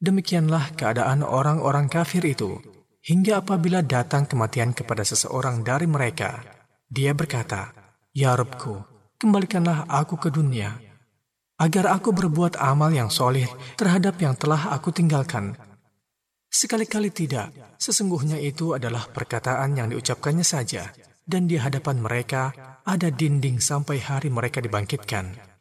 Demikianlah keadaan orang-orang kafir itu, hingga apabila datang kematian kepada seseorang dari mereka, dia berkata, "Ya Rabbku, kembalikanlah aku ke dunia, agar aku berbuat amal yang soleh terhadap yang telah aku tinggalkan." Sekali-kali tidak, sesungguhnya itu adalah perkataan yang diucapkannya saja, dan di hadapan mereka ada dinding sampai hari mereka dibangkitkan.